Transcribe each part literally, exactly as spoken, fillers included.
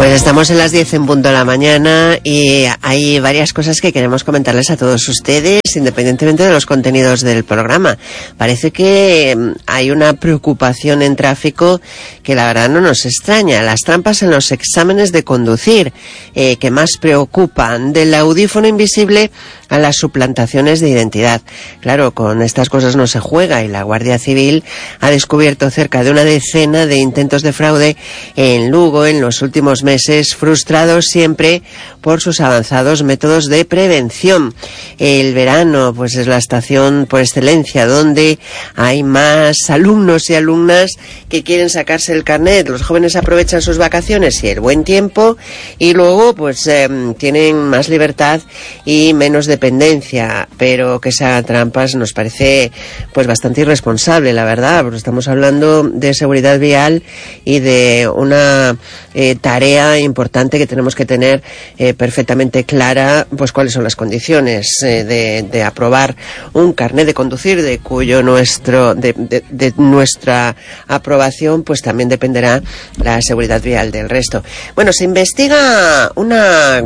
Pues estamos en las diez en punto de la mañana y hay varias cosas que queremos comentarles a todos ustedes, independientemente de los contenidos del programa. Parece que hay una preocupación en tráfico que la verdad no nos extraña. Las trampas en los exámenes de conducir, eh, que más preocupan, del audífono invisible a las suplantaciones de identidad. Claro, con estas cosas no se juega y la Guardia Civil ha descubierto cerca de una decena de intentos de fraude en Lugo en los últimos meses, frustrados siempre por sus avanzados métodos de prevención. El verano, pues es la estación por excelencia donde hay más alumnos y alumnas que quieren sacarse el carnet. Los jóvenes aprovechan sus vacaciones y el buen tiempo y luego pues eh, tienen más libertad y menos dependencia, pero que se hagan trampas nos parece pues bastante irresponsable, la verdad, porque estamos hablando de seguridad vial y de una eh, tarea importante que tenemos que tener eh, perfectamente clara, pues cuáles son las condiciones eh, de, de aprobar un carnet de conducir, de cuyo nuestro de, de, de nuestra aprobación pues también dependerá la seguridad vial del resto. Bueno, se investiga una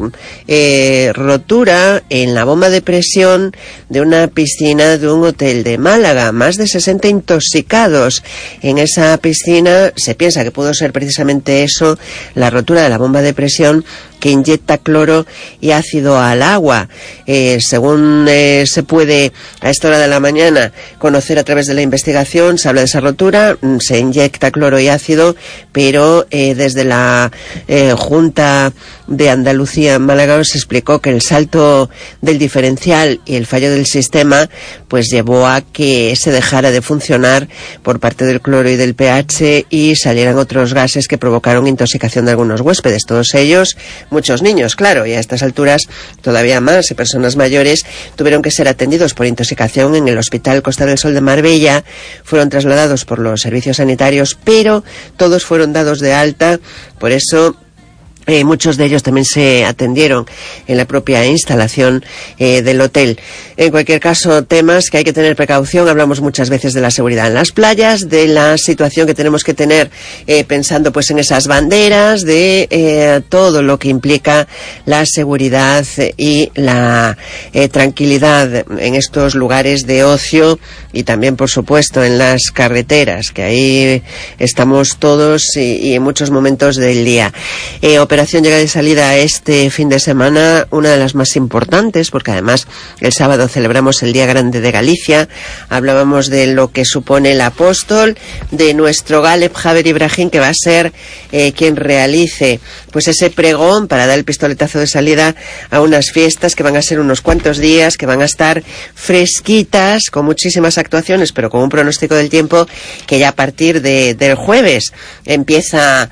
eh, rotura en la bomba de presión de una piscina de un hotel de Málaga. Más de sesenta intoxicados en esa piscina. Se piensa que pudo ser precisamente eso, la rotura de la bomba de presión que inyecta cloro y ácido al agua. Eh, según eh, se puede a esta hora de la mañana conocer a través de la investigación, se habla de esa rotura, se inyecta cloro y ácido, pero eh, desde la eh, Junta de Andalucía en Málaga se explicó que el salto del diferencial y el fallo del sistema pues llevó a que se dejara de funcionar por parte del cloro y del pH y salieran otros gases que provocaron intoxicación de algunos huéspedes, todos ellos muchos niños, claro, y a estas alturas todavía más, y personas mayores tuvieron que ser atendidos por intoxicación en el Hospital Costa del Sol de Marbella, fueron trasladados por los servicios sanitarios, pero todos fueron dados de alta. Por eso Eh, muchos de ellos también se atendieron en la propia instalación eh, del hotel. En cualquier caso, temas que hay que tener precaución. Hablamos muchas veces de la seguridad en las playas, de la situación que tenemos que tener eh, pensando pues en esas banderas, de eh, todo lo que implica la seguridad y la eh, tranquilidad en estos lugares de ocio y también, por supuesto, en las carreteras, que ahí estamos todos y, y en muchos momentos del día. Eh, Operación Llegada y Salida este fin de semana, una de las más importantes, porque además el sábado celebramos el Día Grande de Galicia. Hablábamos de lo que supone el apóstol, de nuestro Galeb Javier Ibrahim, que va a ser eh, quien realice pues ese pregón para dar el pistoletazo de salida a unas fiestas que van a ser unos cuantos días, que van a estar fresquitas, con muchísimas actuaciones, pero con un pronóstico del tiempo que ya a partir de, del jueves empieza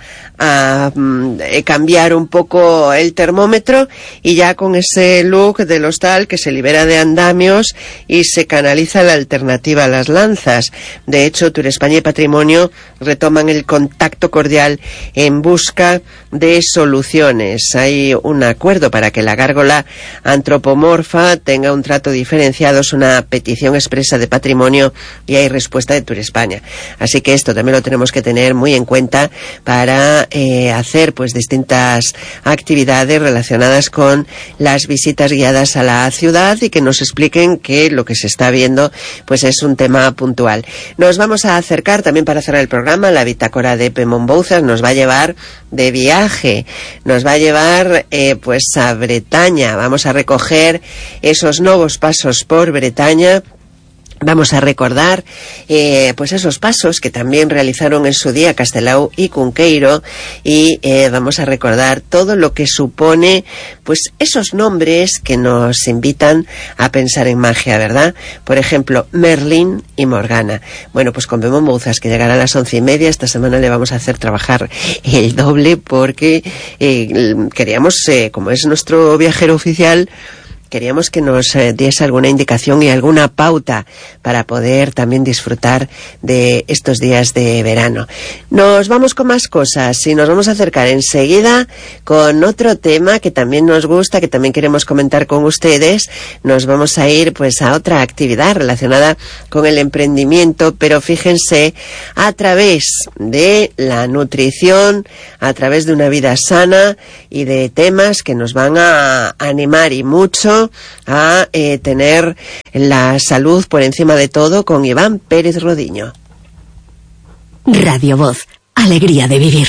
a mm, cambiar un poco el termómetro, y ya con ese look del hostal que se libera de andamios y se canaliza la alternativa a las lanzas. De hecho, Turespaña y Patrimonio retoman el contacto cordial en busca de soluciones. Hay un acuerdo para que la gárgola antropomorfa tenga un trato diferenciado, es una petición expresa de Patrimonio y hay respuesta de Turespaña. Así que esto también lo tenemos que tener muy en cuenta para eh, hacer pues distintas actividades relacionadas con las visitas guiadas a la ciudad y que nos expliquen que lo que se está viendo pues es un tema puntual. Nos vamos a acercar también, para cerrar el programa, la bitácora de Pepe Monbouzas nos va a llevar de viaje, nos va a llevar eh, pues a Bretaña. Vamos a recoger esos nuevos pasos por Bretaña. Vamos a recordar eh, pues esos pasos que también realizaron en su día Castelao y Cunqueiro, y eh, vamos a recordar todo lo que supone pues esos nombres que nos invitan a pensar en magia, ¿verdad? Por ejemplo, Merlín y Morgana. Bueno, pues con Pepe Monbouzas, que llegará a las once y media, esta semana le vamos a hacer trabajar el doble porque eh, queríamos, eh, como es nuestro viajero oficial, queríamos que nos eh, diese alguna indicación y alguna pauta para poder también disfrutar de estos días de verano. Nos vamos con más cosas y nos vamos a acercar enseguida con otro tema que también nos gusta, que también queremos comentar con ustedes. Nos vamos a ir pues a otra actividad relacionada con el emprendimiento, pero fíjense, a través de la nutrición, a través de una vida sana y de temas que nos van a animar y mucho a eh, tener la salud por encima de todo, con Iván Pérez Rodiño. Radio Voz, alegría de vivir.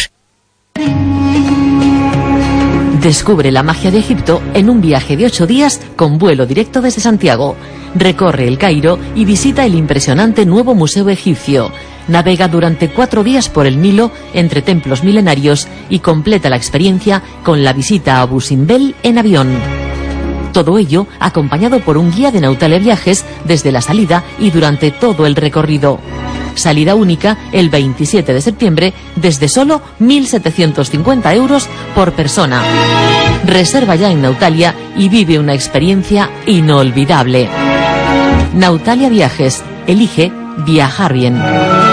Descubre la magia de Egipto en un viaje de ocho días con vuelo directo desde Santiago. Recorre el Cairo y visita el impresionante nuevo Museo Egipcio. Navega durante cuatro días por el Nilo entre templos milenarios y completa la experiencia con la visita a Abu Simbel en avión. Todo ello acompañado por un guía de Nautalia Viajes desde la salida y durante todo el recorrido. Salida única el veintisiete de septiembre desde solo mil setecientos cincuenta euros por persona. Reserva ya en Nautalia y vive una experiencia inolvidable. Nautalia Viajes. Elige viajar bien.